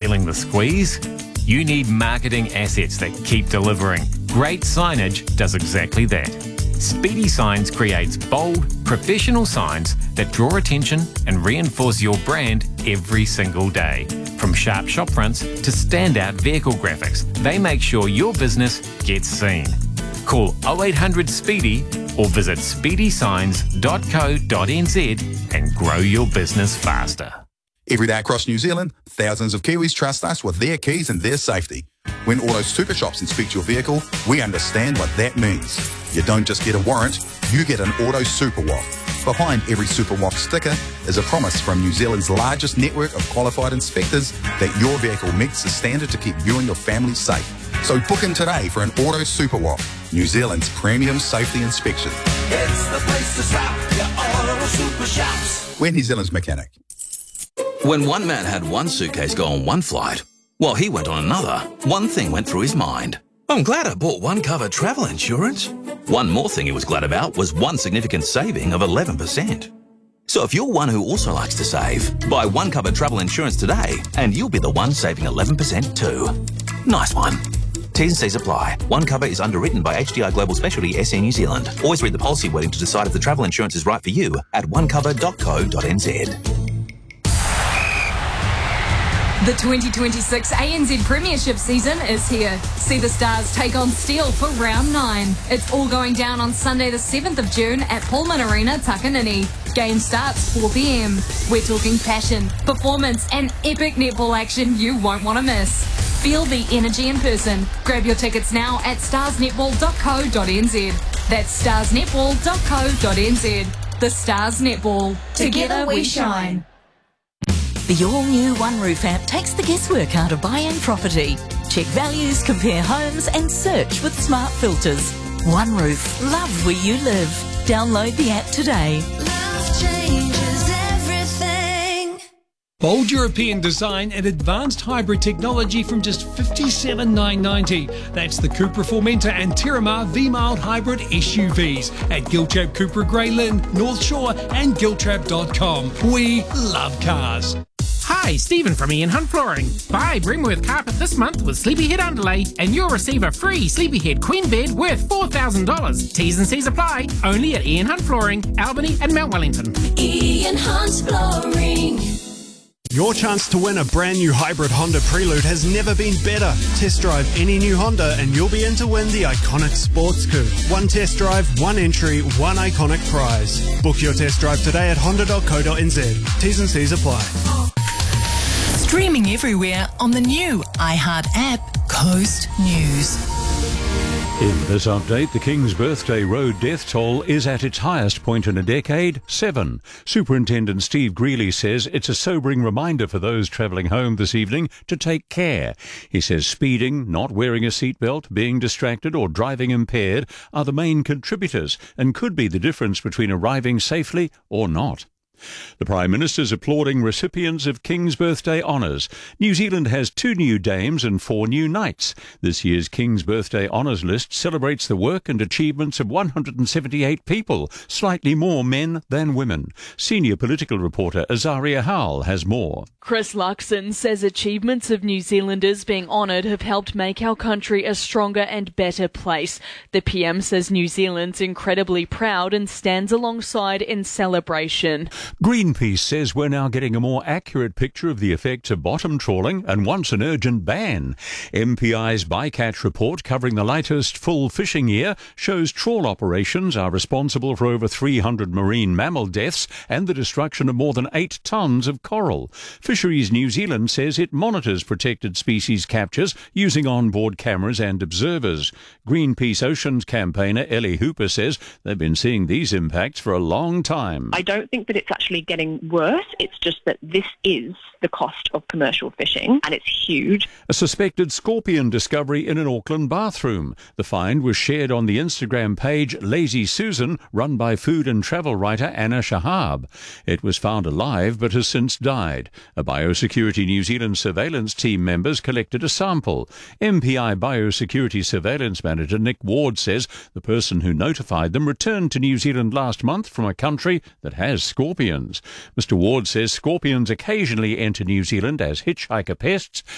Feeling the squeeze? You need marketing assets that keep delivering. Great signage does exactly that. Speedy Signs creates bold, professional signs that draw attention and reinforce your brand every single day. From sharp shop fronts to standout vehicle graphics, they make sure your business gets seen. Call 0800 Speedy or visit speedysigns.co.nz and grow your business faster. Every day across New Zealand, thousands of Kiwis trust us with their keys and their safety. When Auto Super Shops inspect your vehicle, we understand what that means. You don't just get a warrant, you get an Auto Super Walk. Behind every Super Walk sticker is a promise from New Zealand's largest network of qualified inspectors that your vehicle meets the standard to keep you and your family safe. So book in today for an Auto Super Walk, New Zealand's premium safety inspection. It's the place to stop, your Auto Super Shops. We're New Zealand's mechanic. When one man had one suitcase go on one flight, while he went on another, one thing went through his mind. I'm glad I bought one cover travel insurance. One more thing he was glad about was one significant saving of 11%. So if you're one who also likes to save, buy one cover travel insurance today and you'll be the one saving 11% too. Nice one. T's and C's apply. One cover is underwritten by HDI Global Specialty SE New Zealand. Always read the policy wording to decide if the travel insurance is right for you at onecover.co.nz. The 2026 ANZ Premiership season is here. See the Stars take on Steel for round 9. It's all going down on Sunday the 7th of June at Pullman Arena, Takanini. Game starts 4 p.m. We're talking passion, performance and epic netball action you won't want to miss. Feel the energy in person. Grab your tickets now at starsnetball.co.nz. That's starsnetball.co.nz. The Stars Netball. Together we shine. The all-new One Roof app takes the guesswork out of buying property. Check values, compare homes and search with smart filters. One Roof. Love where you live. Download the app today. Love changes everything. Bold European design and advanced hybrid technology from just $57,990. That's the Cupra Formentor and Terramar V-Mild Hybrid SUVs at Giltrap Cupra Grey Lynn, North Shore and giltrap.com. We love cars. Hi, Stephen from Ian Hunt Flooring. Buy Bremworth carpet this month with Sleepyhead underlay and you'll receive a free Sleepyhead queen bed worth $4,000. T's and C's apply. Only at Ian Hunt Flooring, Albany and Mount Wellington. Ian Hunt Flooring. Your chance to win a brand new hybrid Honda Prelude has never been better. Test drive any new Honda and you'll be in to win the iconic sports coupe. One test drive, one entry, one iconic prize. Book your test drive today at honda.co.nz. T's and C's apply. Streaming everywhere on the new iHeart app, Coast News. In this update, the King's Birthday Road death toll is at its highest point in a decade, 7. Superintendent Steve Greeley says it's a sobering reminder for those travelling home this evening to take care. He says speeding, not wearing a seatbelt, being distracted or driving impaired are the main contributors and could be the difference between arriving safely or not. The Prime Minister's applauding recipients of King's Birthday honours. New Zealand has 2 new dames and 4 new knights. This year's King's Birthday honours list celebrates the work and achievements of 178 people, slightly more men than women. Senior political reporter Azaria Howell has more. Chris Luxon says achievements of New Zealanders being honoured have helped make our country a stronger and better place. The PM says New Zealand's incredibly proud and stands alongside in celebration. Greenpeace says we're now getting a more accurate picture of the effects of bottom trawling and wants an urgent ban. MPI's bycatch report covering the latest full fishing year shows trawl operations are responsible for over 300 marine mammal deaths and the destruction of more than 8 tonnes of coral. Fisheries New Zealand says it monitors protected species captures using onboard cameras and observers. Greenpeace Oceans campaigner Ellie Hooper says they've been seeing these impacts for a long time. I don't think that it's actually getting worse. It's just that this is the cost of commercial fishing, and it's huge. A suspected scorpion discovery in an Auckland bathroom. The find was shared on the Instagram page Lazy Susan, run by food and travel writer Anna Shahab. It was found alive but has since died. A Biosecurity New Zealand surveillance team members collected a sample. MPI Biosecurity Surveillance Manager Nick Ward says the person who notified them returned to New Zealand last month from a country that has scorpions. Mr. Ward says scorpions occasionally enter New Zealand as hitchhiker pests